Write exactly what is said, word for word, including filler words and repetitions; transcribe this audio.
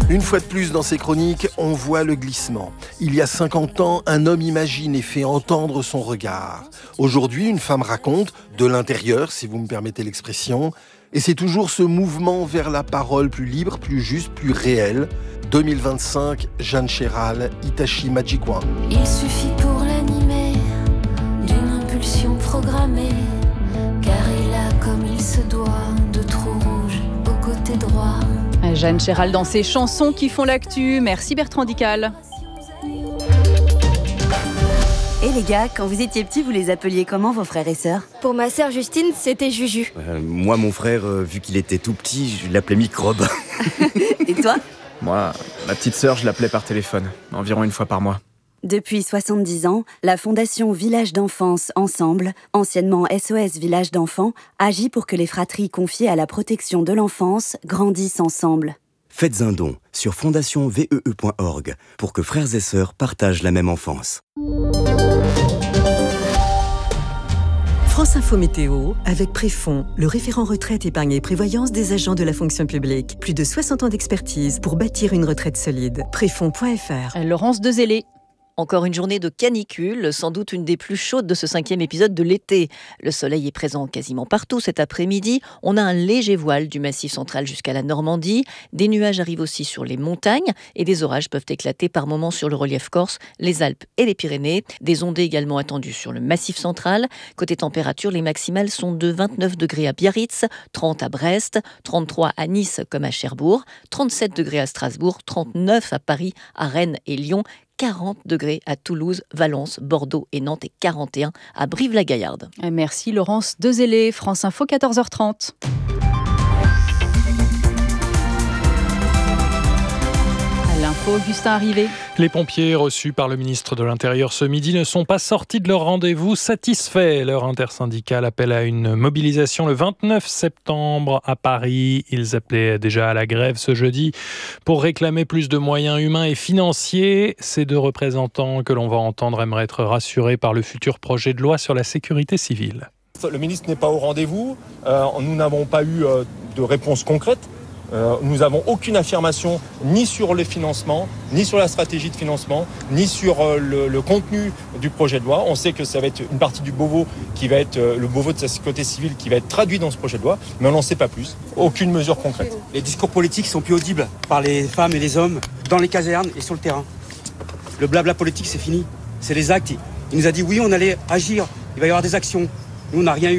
Une fois de plus dans ces chroniques, on voit le glissement. Il y a cinquante ans, un homme imagine et fait entendre son regard. Aujourd'hui, une femme raconte, de l'intérieur, si vous me permettez l'expression, et c'est toujours ce mouvement vers la parole plus libre, plus juste, plus réelle. deux mille vingt-cinq, Jeanne Chéral, Itachi Magic One. Il suffit pour l'animer d'une impulsion programmée, car il a comme il se doit de trous rouges au côté droit. Jeanne Chéral dans ses chansons qui font l'actu. Merci Bertrand Dical. Et les gars, quand vous étiez petits, vous les appeliez comment vos frères et sœurs ? Pour ma sœur Justine, c'était Juju. Euh, moi, mon frère, euh, vu qu'il était tout petit, je l'appelais Microbe. Et toi ? Moi, ma petite sœur, je l'appelais par téléphone, environ une fois par mois. Depuis soixante-dix ans, la Fondation Village d'Enfance Ensemble, anciennement S O S Village d'Enfants, agit pour que les fratries confiées à la protection de l'enfance grandissent ensemble. Faites un don sur fondation vee point org pour que frères et sœurs partagent la même enfance. France Info Météo, avec Préfond, le référent retraite, épargne et prévoyance des agents de la fonction publique. Plus de soixante ans d'expertise pour bâtir une retraite solide. Préfond point f r. Laurence Dezellé. Encore une journée de canicule, sans doute une des plus chaudes de ce cinquième épisode de l'été. Le soleil est présent quasiment partout cet après-midi. On a un léger voile du Massif central jusqu'à la Normandie. Des nuages arrivent aussi sur les montagnes et des orages peuvent éclater par moments sur le relief corse, les Alpes et les Pyrénées. Des ondées également attendues sur le Massif central. Côté température, les maximales sont de vingt-neuf degrés à Biarritz, trente à Brest, trente-trois à Nice comme à Cherbourg, trente-sept degrés à Strasbourg, trente-neuf à Paris, à Rennes et Lyon, quarante degrés à Toulouse, Valence, Bordeaux et Nantes et quarante et un à Brive-la-Gaillarde. Merci Laurence Dezellé, France Info quatorze heures trente. L'info, Augustin Arrivé. Les pompiers reçus par le ministre de l'Intérieur ce midi ne sont pas sortis de leur rendez-vous satisfaits. Leur intersyndicale appelle à une mobilisation le vingt-neuf septembre à Paris. Ils appelaient déjà à la grève ce jeudi pour réclamer plus de moyens humains et financiers. Ces deux représentants que l'on va entendre aimeraient être rassurés par le futur projet de loi sur la sécurité civile. Le ministre n'est pas au rendez-vous. Euh, nous n'avons pas eu euh, de réponse concrète. Euh, nous n'avons aucune affirmation ni sur les financements, ni sur la stratégie de financement, ni sur euh, le, le contenu du projet de loi. On sait que ça va être une partie du Beauvau qui va être euh, le Beauvau de sa sécurité civile qui va être traduit dans ce projet de loi, mais on n'en sait pas plus. Aucune mesure concrète. Les discours politiques sont plus audibles par les femmes et les hommes dans les casernes et sur le terrain. Le blabla politique, c'est fini. C'est les actes. Il nous a dit oui, on allait agir. Il va y avoir des actions. Nous, on n'a rien eu.